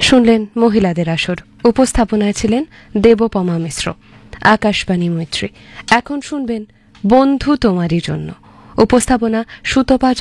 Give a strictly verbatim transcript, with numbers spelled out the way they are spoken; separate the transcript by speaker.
Speaker 1: শুনলেন মহিলাদের আসর, উপস্থাপনায় ছিলেন দেবপমা মিশ্র। আকাশবাণী মৈত্রী। এখন শুনবেন বন্ধু তোমারই জন্য, উপস্থাপনা সুতপা